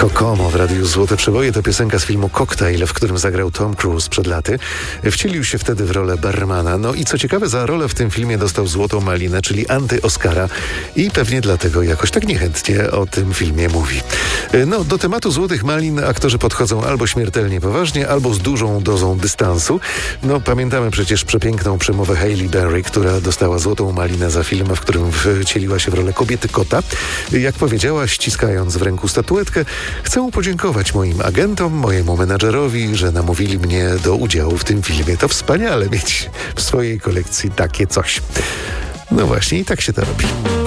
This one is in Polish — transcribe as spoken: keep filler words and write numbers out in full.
Kokomo w Radiu Złote Przeboje to piosenka z filmu Cocktail, w którym zagrał Tom Cruise przed laty. Wcielił się wtedy w rolę barmana. No i co ciekawe, za rolę w tym filmie dostał Złotą Malinę, czyli anty-Oscara, i pewnie dlatego jakoś tak niechętnie o tym filmie mówi. No, do tematu Złotych Malin aktorzy podchodzą albo śmiertelnie poważnie, albo z dużą dozą dystansu. No, pamiętamy przecież przepiękną przemowę Halle Berry, która dostała Złotą Malinę za film, w którym wcieliła się w rolę kobiety kota. Jak powiedziała, ściskając w ręku statuetkę: chcę podziękować moim agentom, mojemu menadżerowi, że namówili mnie do udziału w tym filmie. To wspaniale mieć w swojej kolekcji takie coś. No właśnie, i tak się to robi.